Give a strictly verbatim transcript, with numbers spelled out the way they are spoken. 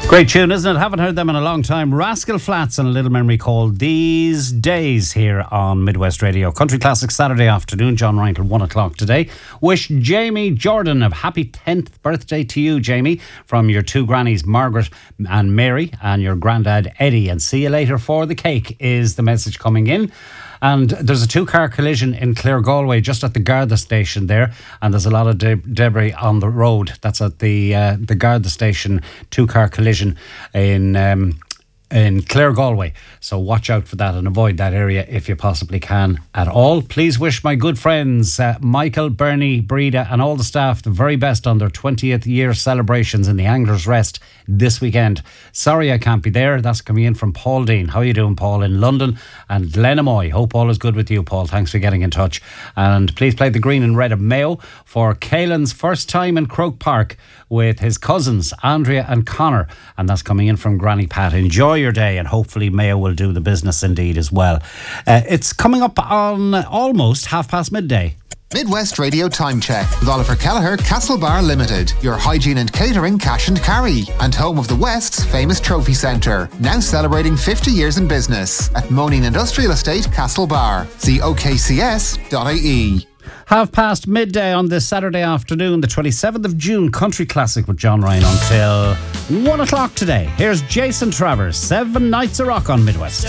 Great tune, isn't it? Haven't heard them in a long time. Rascal Flatts and a little memory called These Days here on Midwest Radio. Country Classic Saturday afternoon. John Ryan till one o'clock today. Wish Jamie Jordan a happy tenth birthday to you, Jamie, from your two grannies, Margaret and Mary, and your granddad, Eddie. And see you later for the cake is the message coming in. And there's a two-car collision in Clare Galway, just at the Garda station there, and there's a lot of de- debris on the road. That's at the uh, the Garda station, two-car collision in um, in Clare Galway. So watch out for that and avoid that area if you possibly can at all. Please wish my good friends uh, Michael, Bernie, Breda and all the staff the very best on their twentieth year celebrations in the Anglers Rest this weekend. Sorry I can't be there. That's coming in from Paul Dean. How are you doing, Paul, in London? And Glenamoy. Hope all is good with you, Paul. Thanks for getting in touch. And please play the green and red of Mayo for Caelan's first time in Croke Park with his cousins Andrea and Connor, and that's coming in from Granny Pat. Enjoy your day, and hopefully Mayo will do the business indeed as well. Uh, it's coming up on almost half past midday. Midwest Radio Time Check with Oliver Kelleher, Castlebar Limited, your hygiene and catering cash and carry, and home of the West's famous trophy centre, now celebrating fifty years in business at Moaning Industrial Estate, Castlebar. See o k c s dot i e. Half past midday on this Saturday afternoon, the twenty-seventh of June, Country Classic with John Ryan until one o'clock today. Here's Jason Travers, Seven Nights of Rock on Midwest.